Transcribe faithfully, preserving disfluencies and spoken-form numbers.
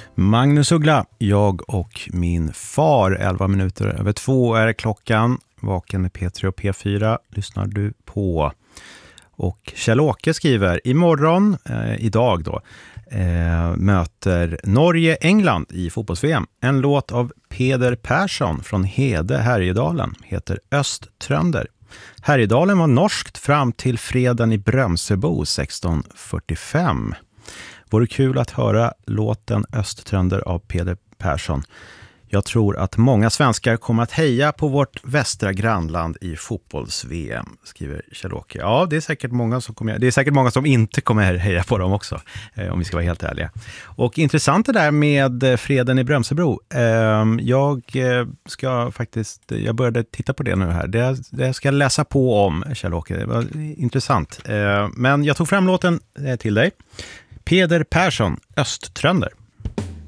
Magnus Uggla, jag och min far, elva minuter över två är klockan. Vaken med P tre och P fyra lyssnar du på. Och Kjell-Åke skriver, imorgon, eh, idag då, eh, möter Norge England i fotbolls-V M. En låt av Peder Persson från Hede, Härjedalen, heter Östtrönder. Härjedalen var norskt fram till freden i Brömsebo sexton fyrtiofem. Vore kul att höra låten Östtrönder av Peder Persson. Jag tror att många svenskar kommer att heja på vårt västra grannland i fotbolls-V M, skriver Kjell-Åke. Ja, det är säkert många som kommer, det är säkert många som inte kommer heja på dem också, eh, om vi ska vara helt ärliga. Och intressant det där med freden i Brömsebro. Eh, jag ska faktiskt, jag började titta på det nu här. Det, det ska jag läsa på om, Kjell-Åke. Det var intressant. Eh, men jag tog fram låten till dig. Peder Persson, Östtrönder.